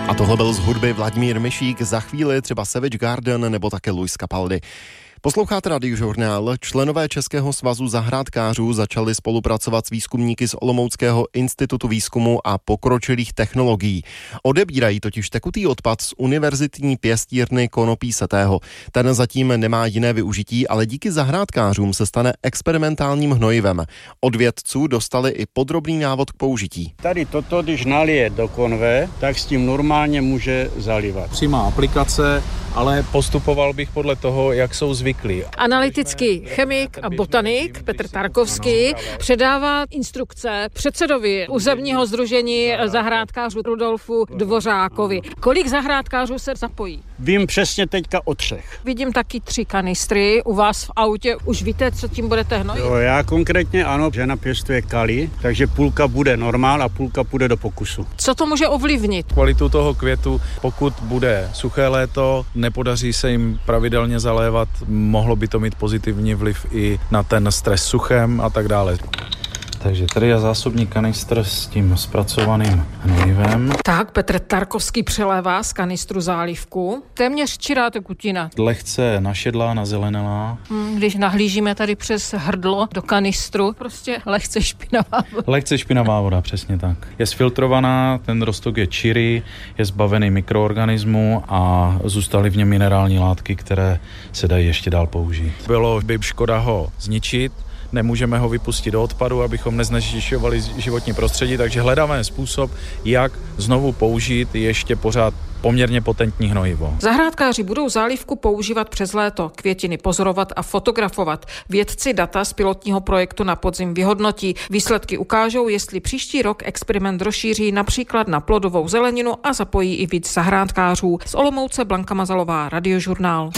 A tohle byl z hudby Vladimír Myšík, za chvíli třeba Savage Garden nebo také Luis Capaldi. Posloucháte Radiožurnál. Členové Českého svazu zahrádkářů začali spolupracovat s výzkumníky z Olomouckého institutu výzkumu a pokročilých technologií. Odebírají totiž tekutý odpad z univerzitní pěstírny konopí setého. Ten zatím nemá jiné využití, ale díky zahrádkářům se stane experimentálním hnojivem. Od vědců dostali i podrobný návod k použití. Tady toto, když nalije do konve, tak s tím normálně může zalivat. Přímá aplikace, ale postupoval bych podle toho, jak jsou zvyklí. Analytický chemik a botanik Petr Tarkovský předává instrukce předsedovi územního sdružení zahrádkářů Rudolfu Dvořákovi. Kolik zahrádkářů se zapojí? Vím přesně teďka o 3. Vidím taky 3 kanistry u vás v autě. Už víte, co tím budete hnojit? Jo, já konkrétně ano, žena pěstuje kali, takže půlka bude normál a půlka půjde do pokusu. Co to může ovlivnit? Kvalitu toho květu, pokud bude suché léto, nepodaří se jim pravidelně zalévat, mohlo by to mít pozitivní vliv i na ten stres suchem a tak dále. Takže tady je zásobní kanistr s tím zpracovaným hnojivem. Tak, Petr Tarkovský přelévá z kanistru zálivku. Téměř čirá tekutina. Lehce našedlá, nazelenalá. Když nahlížíme tady přes hrdlo do kanistru, prostě lehce špinavá voda. Lehce špinavá voda, přesně tak. Je sfiltrovaná, ten roztok je čirý, je zbavený mikroorganismů a zůstaly v něm minerální látky, které se dají ještě dál použít. Bylo by škoda ho zničit, nemůžeme ho vypustit do odpadu, abychom neznečišťovali životní prostředí, takže hledáme způsob, jak znovu použít ještě pořád poměrně potentní hnojivo. Zahrádkáři budou zálivku používat přes léto, květiny pozorovat a fotografovat. Vědci data z pilotního projektu na podzim vyhodnotí. Výsledky ukážou, jestli příští rok experiment rozšíří například na plodovou zeleninu a zapojí i víc zahrádkářů. Z Olomouce Blanka Mazalová, Radiožurnál.